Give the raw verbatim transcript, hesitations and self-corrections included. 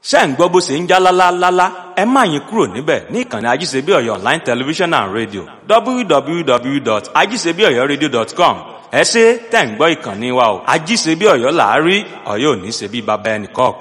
ṣé ẹ̀ ń gbọ́ bó ṣe ń já lálálálá ẹ má yín kúrò níbẹ̀ ní ìkànnì ajíṣebí ọ̀yọ́ online television and radio w w w dot ajíṣebí ọ̀yọ́ radio dot com ẹ ṣé tẹ̀ ń gbọ́ ìkànnì wa o ajíṣebí ọ̀yọ́ làárí ọ̀yọ́ ò ní ṣe bí baba ẹnìkan.